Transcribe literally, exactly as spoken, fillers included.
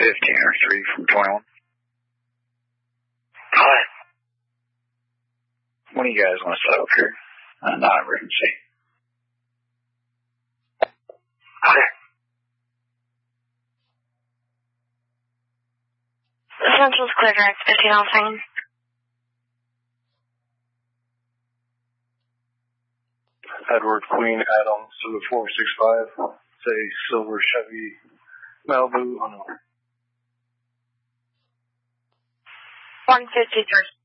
fifteen or three from twenty-one. Hi. When do you guys want to set up here? Uh, not emergency. Hi. Central's clear direct, fifteen on second. Edward Queen Adam, seven four six five. Say silver Chevy Malibu on one fifty-three.